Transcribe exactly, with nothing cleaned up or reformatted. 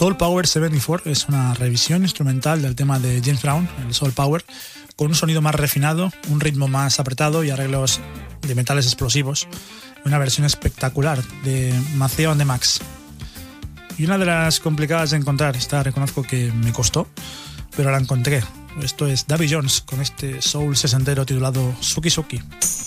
Soul Power setenta y cuatro es una revisión instrumental del tema de James Brown, el Soul Power, con un sonido más refinado, un ritmo más apretado y arreglos de metales explosivos. Una versión espectacular de Maceo and the Max. Y una de las complicadas de encontrar, esta reconozco que me costó, pero la encontré. Esto es Davy Jones con este soul sesentero titulado Suki Suki.